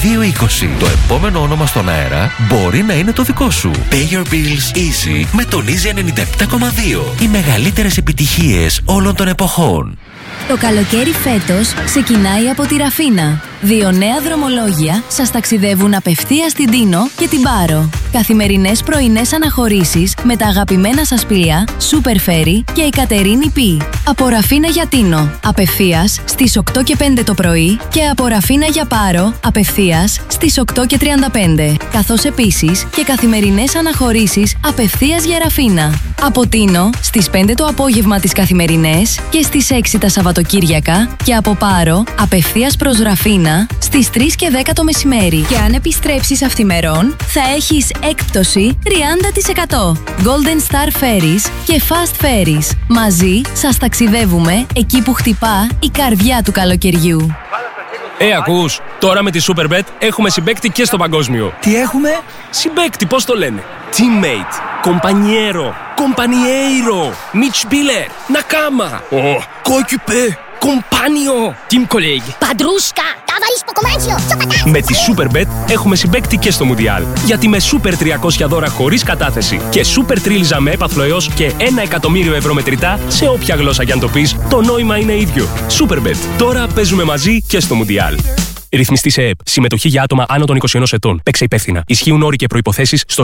9220. Το επόμενο όνομα στον αέρα μπορεί να είναι το δικό σου. Pay your bills easy με τον Easy 97,2. Οι μεγαλύτερες επιτυχίες όλων των εποχών. Το καλοκαίρι φέτος ξεκινάει από τη Ραφίνα. 2 νέα δρομολόγια σας ταξιδεύουν απευθείας στην Τίνο και την Πάρο. Καθημερινές πρωινές αναχωρήσεις με τα αγαπημένα σας πλοία Super Ferry και η Κατερίνη Πι. Από Ραφίνα για Τίνο, απευθείας στις 8 και 5 το πρωί και από Ραφίνα για Πάρο, απευθείας στις 8 και 35. Καθώς επίσης και καθημερινές αναχωρήσεις απευθείας για Ραφίνα. Από Τίνο στις 5 το απόγευμα τις καθημερινές και στις 6 τα Σαββατοκύριακα και από Πάρο απευθείας προς Ραφίνα στις 3 και 10 το μεσημέρι. Και αν επιστρέψεις αυθημερών θα έχεις έκπτωση 30%. Golden Star Ferries και Fast Ferries. Μαζί σας ταξιδεύουμε εκεί που χτυπά η καρδιά του καλοκαιριού. Ακούς, τώρα με τη Superbet έχουμε συμπαίκτη και στο παγκόσμιο. Τι έχουμε? Συμπαίκτη, πώς το λένε? Teammate, compañero, compañeiro, Mitspieler, Nakama, coéquipier, compagno, team colleague, Padrusca, ταβαρίσκο κομμάτσιο, Με τη Superbet έχουμε συμπαίκτη και στο Μουντιάλ. Γιατί με Super 300 δώρα χωρίς κατάθεση και Super Τρίλιζα με έπαθλο έως και 1 εκατομμύριο ευρώ μετρητά σε όποια γλώσσα κι αν το πεις, το νόημα είναι ίδιο. Superbet. Τώρα παίζουμε μαζί και στο Μουντιάλ. Ρυθμιστή σε ΕΕΠ. Συμμετοχή για άτομα άνω των 21 ετών. Παίξε υπεύθυνα. Ισχύουν όροι και προϋποθέσεις στο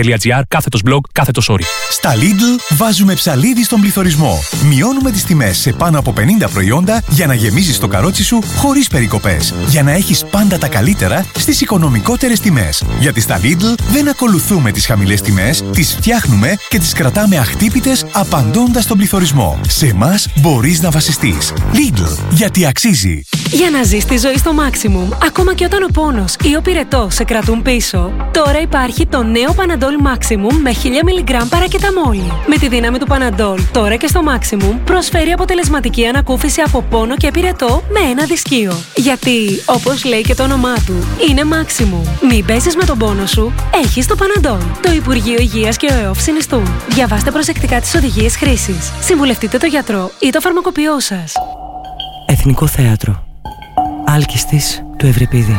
superbet.gr/blog/όροι. Στα Lidl βάζουμε ψαλίδι στον πληθωρισμό. Μειώνουμε τις τιμές σε πάνω από 50 προϊόντα για να γεμίζεις το καρότσι σου χωρίς περικοπές. Για να έχεις πάντα τα καλύτερα στις οικονομικότερες τιμές. Γιατί στα Lidl δεν ακολουθούμε τις χαμηλές τιμές, τις φτιάχνουμε και τις κρατάμε αχτύπητες απαντώντας στον πληθωρισμό. Σε εμάς μπορείς να βασιστείς. Lidl, γιατί αξίζει. Για να ζεις τη ζωή στο maximum, ακόμα και όταν ο πόνος ή ο πυρετός σε κρατούν πίσω, τώρα υπάρχει το νέο Panadol Maximum με 1000 mg παρακεταμόλη. Με τη δύναμη του Panadol, τώρα και στο Maximum, προσφέρει αποτελεσματική ανακούφιση από πόνο και πυρετό με ένα δισκείο. Γιατί, όπως λέει και το όνομά του, είναι Maximum. Μην παίζεις με τον πόνο σου, έχεις το Panadol. Το Υπουργείο Υγείας και ο ΕΟΦ συνιστούν. Διαβάστε προσεκτικά τις οδηγίες χρήσης. Συμβουλευτείτε το γιατρό ή το φαρμακοποιό σας. Εθνικό Θέατρο. Άλκηστης του Ευρυπίδη.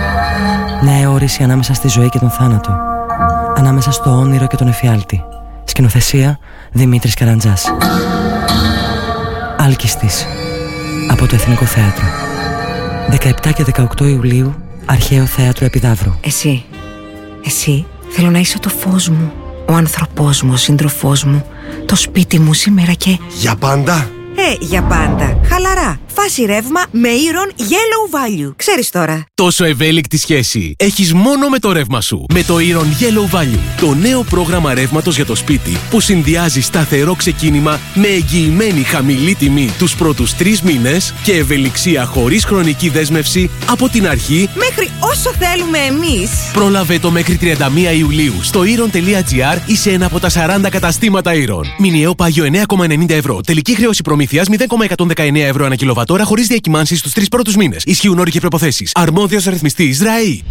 Μια αιώρηση ανάμεσα στη ζωή και τον θάνατο. Ανάμεσα στο όνειρο και τον εφιάλτη. Σκηνοθεσία Δημήτρης Καραντζάς. Άλκηστης. Από το Εθνικό Θέατρο. 17 και 18 Ιουλίου, Αρχαίο Θέατρο Επιδαύρου. Εσύ θέλω να είσαι το φως μου, ο άνθρωπός μου, ο σύντροφός μου, το σπίτι μου σήμερα και... Για πάντα? Για πάντα. Χαλαρά. Φάση ρεύμα με Iron Yellow Value. Ξέρεις τώρα. Τόσο ευέλικτη σχέση έχεις μόνο με το ρεύμα σου. Με το Iron Yellow Value. Το νέο πρόγραμμα ρεύματος για το σπίτι που συνδυάζει σταθερό ξεκίνημα με εγγυημένη χαμηλή τιμή τους πρώτους 3 μήνες και ευελιξία χωρίς χρονική δέσμευση από την αρχή μέχρι όσο θέλουμε εμείς. Πρόλαβε το μέχρι 31 Ιουλίου στο Iron.gr ή σε ένα από τα 40 καταστήματα Iron. Μηνιαίο πάγιο 9,90 ευρώ. Τελική χρέωση προμήθειας 0,119 ευρώ ανά κιλοβατόρα χωρίς διακυμάνσεις στους 3 πρώτους μήνες. Ισχύουν όροι και προϋποθέσεις. Αρμόδιος ρυθμιστής ΡΑΗ.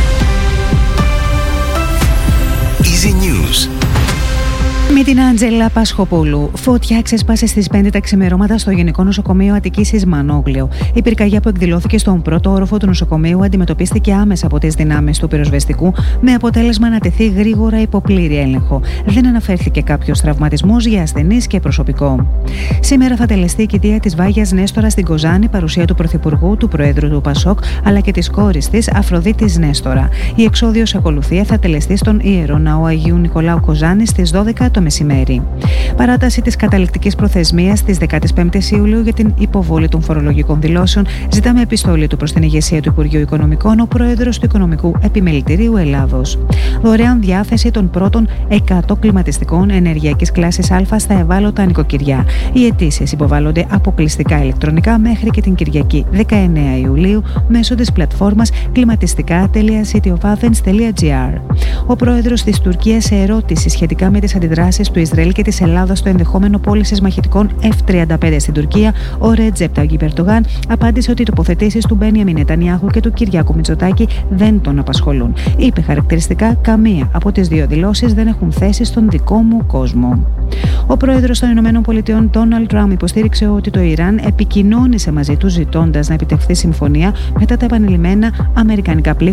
Easy News. Με την Άντζελα Πασχοπούλου. Φωτιά ξέσπασε στις 5 τα ξημερώματα στο Γενικό Νοσοκομείο Αττικής Ισμανόγλιο. Η πυρκαγιά που εκδηλώθηκε στον πρώτο όροφο του νοσοκομείου αντιμετωπίστηκε άμεσα από τις δυνάμεις του πυροσβεστικού, με αποτέλεσμα να τεθεί γρήγορα υπό πλήρη έλεγχο. Δεν αναφέρθηκε κάποιος τραυματισμός για ασθενείς και προσωπικό. Σήμερα θα τελεστεί η κηδεία της Βάγιας Νέστορα στην Κοζάνη, παρουσία του Πρωθυπουργού, του Προέδρου του ΠΑΣΟΚ αλλά και της κόρης της, Αφροδίτης Νέστορα. Η εξόδιος ακολουθία θα τελεστεί στον Ιερό Ναό Αγίου Νικολάου Κοζάνη στις 12 το μεσημέρι. Παράταση της καταληκτικής προθεσμίας στις 15 Ιουλίου για την υποβολή των φορολογικών δηλώσεων ζητά με επιστολή του προς την ηγεσία του Υπουργείου Οικονομικών ο Πρόεδρος του Οικονομικού Επιμελητηρίου Ελλάδος. Δωρεάν διάθεση των πρώτων 100 κλιματιστικών ενεργειακής κλάσης Α στα ευάλωτα νοικοκυριά. Οι αιτήσεις υποβάλλονται αποκλειστικά ηλεκτρονικά μέχρι και την Κυριακή 19 Ιουλίου μέσω της πλατφόρμας klimatistika.cityofathens.gr. Ο Πρόεδρος της Τουρκίας, σε ερώτηση σχετικά με τις αντιδράσεις του Ισραήλ και της Ελλάδας στο ενδεχόμενο πώλησης μαχητικών F-35 στην Τουρκία, ο Ρετζέπ Ταγιπ Ερντογάν απάντησε ότι οι τοποθετήσεις του Μπένιαμιν Νετανιάχου και του Κυριάκου Μητσοτάκη δεν τον απασχολούν. Είπε χαρακτηριστικά: καμία από τις δύο δηλώσεις δεν έχουν θέση στον δικό μου κόσμο. Ο πρόεδρος των ΗΠΑ, Ντόναλντ Τραμπ, υποστήριξε ότι το Ιράν επικοινώνησε μαζί του ζητώντας να επιτευχθεί συμφωνία μετά τα επανειλημμένα αμερικανικά πλήγματα